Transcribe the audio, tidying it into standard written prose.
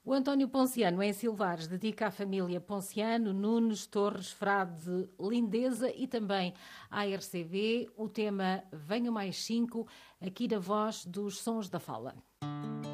O António Ponciano, em Silvares, dedica à família Ponciano, Nunes, Torres, Frade, Lindeza e também à RCB o tema Venham Mais 5, aqui na voz dos Sons da Fala.